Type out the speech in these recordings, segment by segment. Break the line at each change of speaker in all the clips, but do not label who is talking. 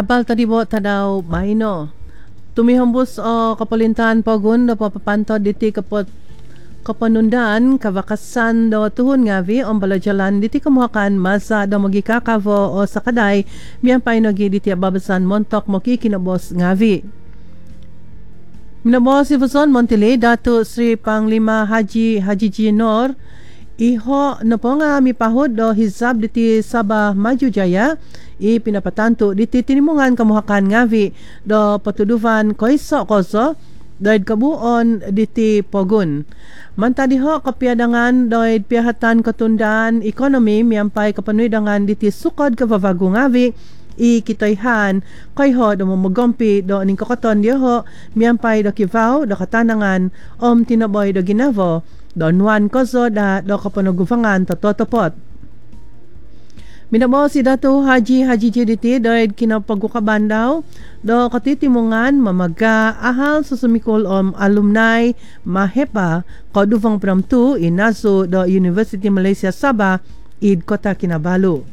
Abal tadi bo tadaw maino. Tumihambos o kapalintahan pagun na papapanto diti kapanundan kavakasan do tuhun ngavi om balajalan diti kamuhakan masa do magikakavo o sakaday miyan painogi diti ababasan montok moki kinabos ngavi. Minabos si Fuson Montile Dato Sri Panglima Haji Jinor iho na po nga mipahod do hizab diti Sabah Maju Jaya pinapatanto diti tinimungan kamuhakan ngavi do patuduvan koiso koso doid kabuon diti Pogun. Manta diho kapiadangan doid pihatan katundaan ekonomi miyampay kapanuidangan diti sukod kavavagu ngavi kitoyhan koyho do mamagompi do ning kokoton diho miyampay do Kivaw do katanangan tinaboy do Ginavo do Nuan koso da do kapanugufangan tototopot. Minabo si Dato Haji Jiditi doid kinapagukaban daw do katitimungan mamaga ahal susumikol alumni mahepa kaduvang pramtu inaso do University Malaysia Sabah id Kota Kinabalu.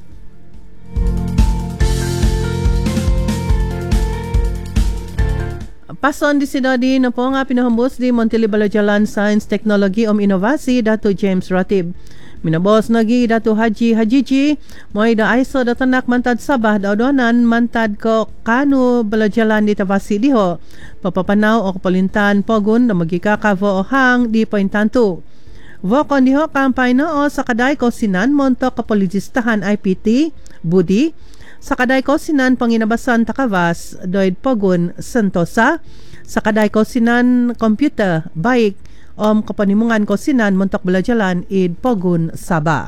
Pason di sidodi na po nga pinahambos di Montili Balajalan Science Technology Inovasi Dato James Ratib. Minabos nagi Dato Haji Hajiji mo'y da aiso da tanak mantad Sabah da odonan mantad ko kanu balajalan di Tavasi diho papapanaw o kapalintan pogun na magikakavo o hang di pointanto. Vokon diho kampay no o sa kaday ko sinan monto kapolitistahan IPT Budi sa kaday ko sinan panginabasan takavas doid pogun Sentosa sa kaday ko sinan computer bike kapanimungan ko sinan montok balajalan id Pogun Sabah.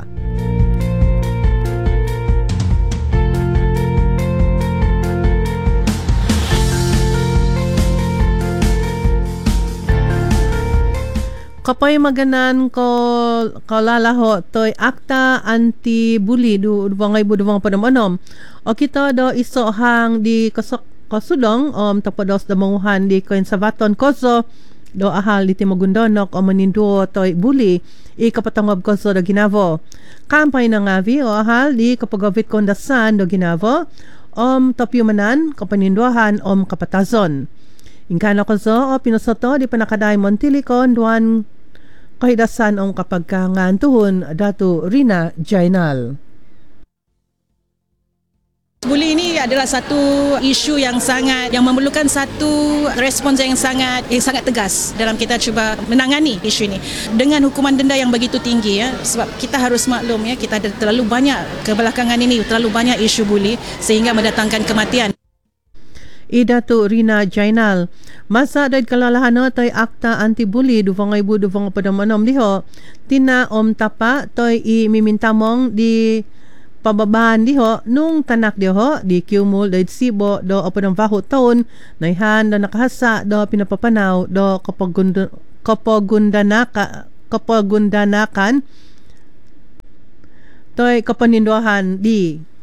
Kapay maganan ko lalaho toy akta anti-bully duwangay budwang panamonom o kita do isohang di kasudong tapados da manguhan di konservaton koso do ahal diti magundonok o maninduo toy bully kapatangab koso do Ginavo. Kampay na ngavi o ahal di kapagavit kondasan do Ginavo tapyumanan kapaninduahan kapatazon. Ingkano koso o pinosoto di panakaday Montilikon duan kahidasan kapagkangan tuhon Dato Rina Jainal.
Bully ini adalah satu isu yang memerlukan satu respons yang sangat tegas dalam kita cuba menangani isu ini dengan hukuman denda yang begitu tinggi ya, sebab kita harus maklum ya, kita ada terlalu banyak kebelakangan ini terlalu banyak isu bully sehingga mendatangkan kematian.
Dato Rina Jainal masa doid kalalahan toy akta anti-bully duvangay buduvang padamanom diho tina tapa toy mimintamong di pababahan diho nung tanak diho di Kiumul doid Sibo do apadang vaho taon naihan do nakahasa do pinapapanaw do kapagundanakan toy kapaninduahan di